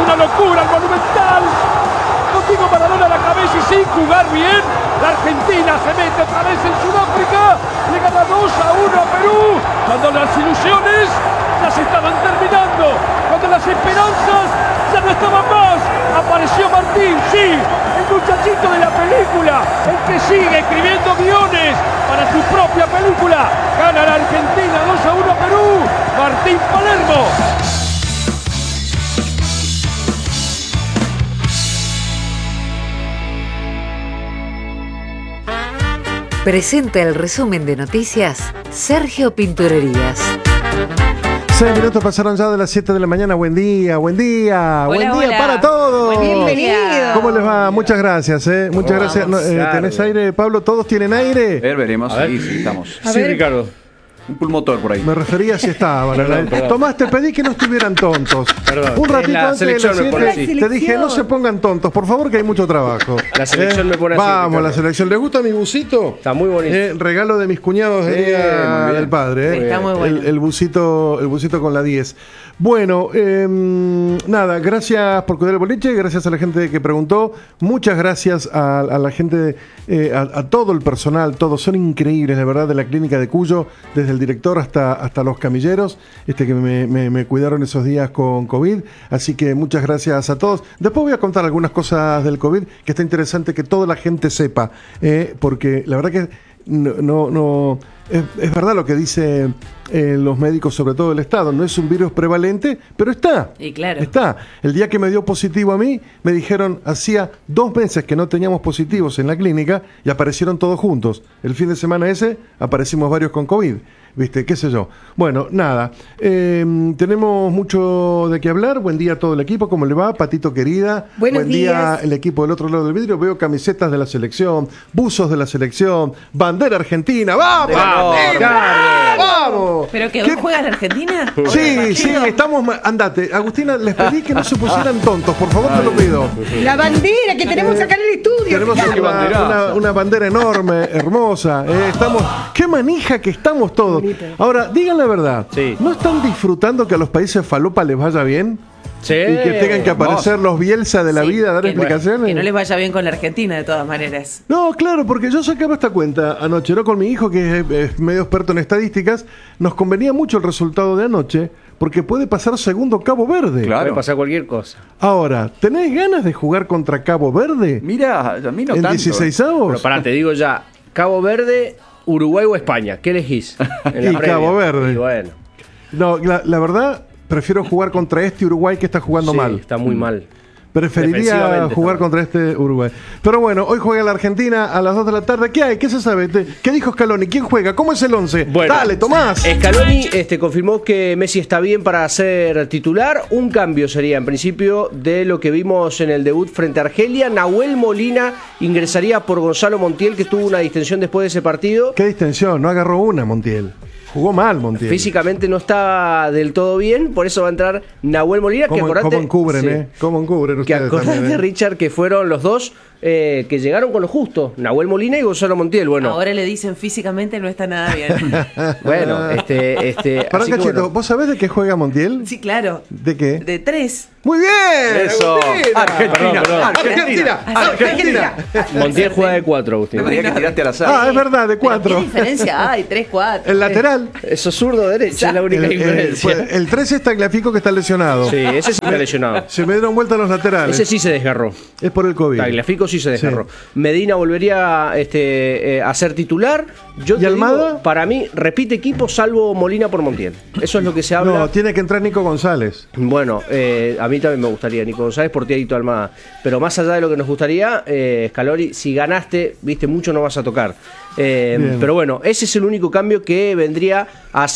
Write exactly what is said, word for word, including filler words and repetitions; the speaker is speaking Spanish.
una locura el Monumental. Contigo Maradona a la cabeza y sin jugar bien. La Argentina se mete otra vez en Sudáfrica. Le gana dos a uno a Perú. Cuando las ilusiones ya se estaban terminando. Cuando las esperanzas ya no estaban más. Apareció Martín, sí, el muchachito de la película. El que sigue escribiendo guiones para su propia película. Gana la Argentina dos a uno a Perú. Martín Palermo. Presenta el resumen de noticias Sergio Pinturerías. Seis minutos pasaron ya de las siete de la mañana. Buen día, buen día, Hola, buen día hola. para todos. Bienvenido. ¿Cómo les va? Muchas gracias, eh. Muchas ¿Cómo gracias. vamos? No, eh, ¿Tenés aire, Pablo? ¿Todos tienen aire? A ver, veremos. A ver. Sí, sí, estamos. Sí, Ricardo. Un pulmotor por ahí. Me refería si estaban. Perdón, perdón. Tomás, te pedí que no estuvieran tontos. Perdón. Un ratito La antes de las selección me pone siete así. te dije no se pongan tontos, por favor, que hay mucho trabajo. La selección me pone así, Vamos, Ricardo. la selección. ¿Les gusta mi busito? Está muy bonito. Eh, regalo de mis cuñados de Sí, día muy bien. del padre. eh. Está muy bueno. El, el busito, el busito con la diez. Bueno, eh, nada, gracias por cuidar el boliche, gracias a la gente que preguntó, muchas gracias a, a la gente, eh, a, a todo el personal, todos son increíbles, la verdad, de la clínica de Cuyo, desde el director hasta, hasta los camilleros, este que me, me- me cuidaron esos días con COVID, así que muchas gracias a todos. Después voy a contar algunas cosas del COVID que está interesante que toda la gente sepa, eh, porque la verdad que no, no, no es, es verdad lo que dice eh, los médicos, sobre todo del Estado, no es un virus prevalente, pero está. Y claro. Está. El día que me dio positivo a mí, me dijeron, hacía dos meses que no teníamos positivos en la clínica y aparecieron todos juntos. El fin de semana ese aparecimos varios con COVID. ¿Viste? ¿Qué sé yo? Bueno, nada. Eh, tenemos mucho de qué hablar. Buen día a todo el equipo. ¿Cómo le va? Patito querida. Buenos Buen día días. el equipo del otro lado del vidrio. Veo camisetas de la selección, buzos de la selección, bandera argentina. ¡Vamos! ¡Vamos! Argentina! ¡Vamos! ¿Pero que ¿Qué- vos juegas la Argentina? Sí, sí, estamos. ma- Andate. Agustina, les pedí que no se pusieran tontos. Por favor, te lo pido. La bandera que tenemos acá en el estudio. Tenemos Qué una, banderaza. una- una bandera enorme, hermosa. eh, estamos, qué manija que estamos todos. Ahora, digan la verdad. Sí. ¿No están disfrutando que a los países falopa les vaya bien? Sí. Y que tengan que aparecer los Bielsa de la Sí, vida a dar que- explicaciones. Que no les vaya bien con la Argentina, de todas maneras. No, claro, porque yo sacaba esta cuenta anoche, ¿no? Con mi hijo, que es, es medio experto en estadísticas, nos convenía mucho el resultado de anoche, porque puede pasar segundo Cabo Verde. Claro. Puede pasar cualquier cosa. Ahora, ¿tenés ganas de jugar contra Cabo Verde? Mira, a mí no ¿En tanto. dieciseisavos? Pero pará, te digo ya, Cabo Verde, Uruguay o España, ¿qué elegís? En la Y previa. Cabo Verde. Y bueno, No, la, la verdad, prefiero jugar contra este Uruguay que está jugando sí, mal. está muy mal. Preferiría Defensivamente jugar está mal. contra este Uruguay. Pero bueno, hoy juega la Argentina a las dos de la tarde. ¿Qué hay? ¿Qué se sabe? Te- ¿Qué dijo Scaloni? ¿Quién juega? ¿Cómo es el once? Bueno, Dale, Tomás. Scaloni este, confirmó que Messi está bien para ser titular. Un cambio sería, en principio, de lo que vimos en el debut frente a Argelia. Nahuel Molina ingresaría por Gonzalo Montiel, que tuvo una distensión después de ese partido. Qué distensión, no agarró una Montiel. Jugó mal Montiel. Físicamente no está del todo bien, por eso va a entrar Nahuel Molina, que ¿Cómo, acordate, cómo encubren, sí, eh? ¿Cómo encubren que ustedes acordate, también, eh? Richard, que fueron los dos eh, que llegaron con lo justo, Nahuel Molina y Gonzalo Montiel. Bueno, Ahora le dicen físicamente no está nada bien. bueno, este, este, Pará, así que Cachito, bueno. ¿vos sabés de qué juega Montiel? Sí, claro. ¿De qué? De tres. ¡Muy bien! Eso. Agustina. Argentina, Perdón, perdón. Argentina, Argentina. Montiel juega de cuatro, Agustín. Me que tiraste al azar. Ah, es verdad, de ¿Pero cuatro. ¿Qué diferencia hay? Tres, cuatro. El lateral. Eso zurdo derecha es la única El, el, diferencia. pues, el tres es Tagliafico que está lesionado. Sí, ese sí está lesionado. Se me dieron vuelta los laterales. Ese sí se desgarró. Es por el COVID. Tagliafico sí se desgarró. Sí. Medina volvería este, eh, a ser titular. Yo ¿Y te Almada? digo, para mí, repite equipo salvo Molina por Montiel. Eso es lo que se habla. No, tiene que entrar Nico González. Bueno, eh, a mí también me gustaría Nico González por Tiaguito Almada. Pero más allá de lo que nos gustaría, eh, Scaloni, si ganaste, viste, mucho no vas a tocar. Eh, Bien. pero bueno, ese es el único cambio que vendría a